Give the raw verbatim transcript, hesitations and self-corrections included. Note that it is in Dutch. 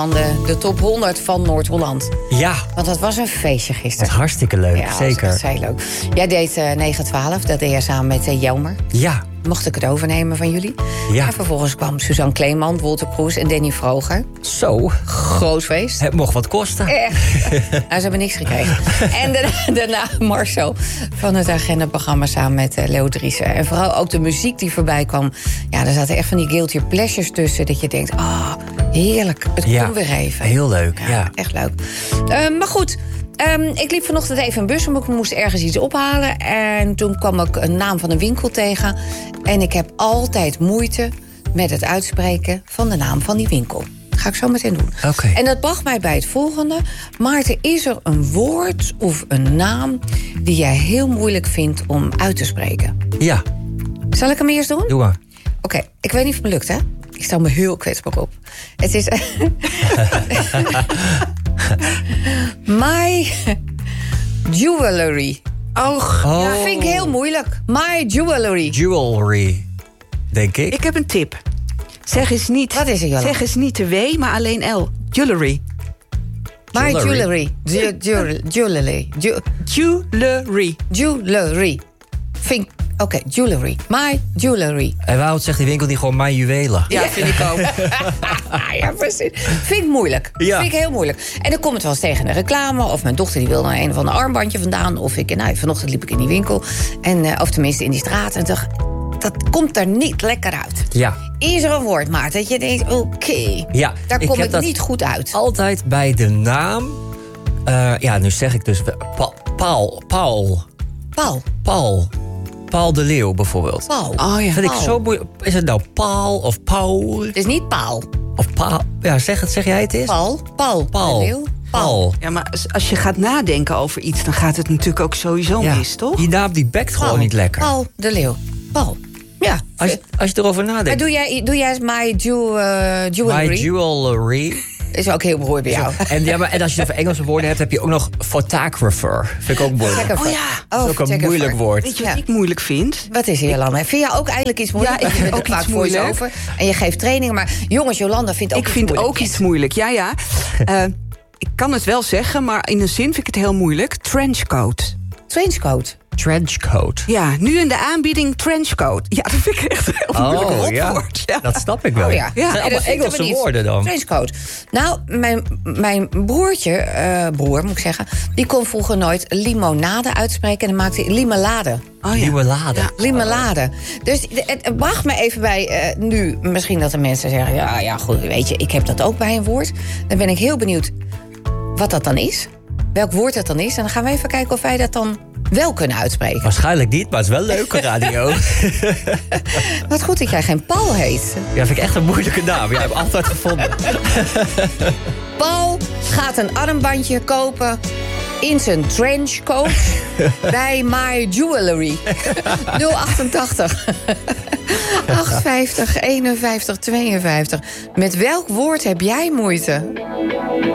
De, de top honderd van Noord-Holland. Ja. Want dat was een feestje gisteren. Dat was hartstikke leuk, ja, zeker. Dat was heel leuk. Jij deed uh, negen twaalf, dat deed jij samen met uh, Jelmer. Ja. Mocht ik het overnemen van jullie. Ja. En vervolgens kwam Suzanne Kleeman, Wolter Kroes en Danny Vroger. Zo. Groot feest. Het mocht wat kosten. Echt. Nou, ze hebben niks gekregen. En daarna, daarna Marcel van het agendaprogramma samen met uh, Leo Driessen. En vooral ook de muziek die voorbij kwam. Ja, er zaten echt van die guilty pleasures tussen. Dat je denkt, ah, oh, heerlijk. Het ja, komt weer even. Heel leuk, ja. ja. Echt leuk. Uh, maar goed. Um, ik liep vanochtend even een bus, omdat ik moest ergens iets ophalen. En toen kwam ik een naam van een winkel tegen. En ik heb altijd moeite met het uitspreken van de naam van die winkel. Dat ga ik zo meteen doen. Okay. En dat bracht mij bij het volgende. Maarten, is er een woord of een naam die jij heel moeilijk vindt om uit te spreken? Ja. Zal ik hem eerst doen? Doe maar. Oké, okay. Ik weet niet of het me lukt, hè? Ik stel me heel kwetsbaar op. Het is... My jewelry. Och, oh. Ja, vind ik heel moeilijk. My jewelry. Jewelry, denk ik. Ik heb een tip. Zeg eens niet, Wat is er, Jolanda? zeg eens niet de W, maar alleen L. Jewelry. My jewelry. Jewelry. Jewelry. Jewelry. Jewelry. Vind ik... Oké, okay, jewelry. My jewelry. En waarom zegt die winkel niet gewoon mijn juwelen? Ja, vind ik ook. Ja, precies. Vind ik moeilijk. Ja. Vind ik heel moeilijk. En dan komt het wel eens tegen een reclame. Of mijn dochter die wil een of ander armbandje vandaan. Of ik, nou, vanochtend liep ik in die winkel. En, uh, of tenminste in die straat. En dacht, dat komt er niet lekker uit. Ja. Is er een woord, Maarten, dat je denkt, oké. Okay, ja, daar kom ik, ik niet goed uit. Altijd bij de naam. Uh, ja, nu zeg ik dus pa, Paul. Paul. Paul. Paul. Paul de Leeuw bijvoorbeeld. Paul. Oh ja. Vind Paul. ik zo moeilijk. Is het nou Paul of Paul? Het is niet Paul. Of Paul. Ja, zeg het, zeg jij het is? Paul. Paul. Paul. De Leeuw. Paul. Paul. Ja, maar als je gaat nadenken over iets, dan gaat het natuurlijk ook sowieso Ja. mis, toch? Die naam die bekt Paul. gewoon niet lekker. Paul de Leeuw. Paul. Ja. Als je, als je erover Maar nadenkt. doe jij, doe jij my jew, uh, jewelry? My jewelry. Is ook heel beroerd bij jou. En, ja, maar, en als je het over Engelse woorden hebt, heb je ook nog photographer. Vind ik ook moeilijk. Oh ja. Dat is ook een moeilijk woord. Weet je wat Ja. ik moeilijk vind? Wat is hier, Jolanda? Vind jij ook eigenlijk iets moeilijk? Ja, ik Je vind bent ook vaak iets moeilijk. voice-over en je geeft trainingen. Maar jongens, Jolanda vindt ook Ik iets vind moeilijk. ook iets moeilijk, ja, ja. Uh, ik kan het wel zeggen, maar in een zin vind ik het heel moeilijk. Trenchcoat. Trenchcoat. Trenchcoat. Ja, nu in de aanbieding trenchcoat. Ja, dat vind ik echt een heel moeilijk Oh, ja. rotwoord. Ja. Dat snap ik wel. Oh ja. Ja. Ja. Dat zijn En allemaal dat vinden we Engelse niet. woorden dan. Trenchcoat. Nou, mijn, mijn broertje, uh, broer moet ik zeggen... die kon vroeger nooit limonade uitspreken... en dan maakte hij limelade. Oh ja. Limonade. Ja. Limelade. Dus het, het bracht me even bij uh, nu... misschien dat de mensen zeggen... ja, ja, goed, weet je, ik heb dat ook bij een woord. Dan ben ik heel benieuwd wat dat dan is. Welk woord dat dan is. En dan gaan we even kijken of wij dat dan wel kunnen uitspreken. Waarschijnlijk niet, maar het is wel leuke radio. Wat goed dat jij geen Paul heet. Ja, vind ik echt een moeilijke naam. Ja, ik heb altijd gevonden. Paul gaat een armbandje kopen in zijn trenchcoat bij My Jewelry. nul achtentachtig achtentachtig eenenvijftig tweeënvijftig. Met welk woord heb jij moeite?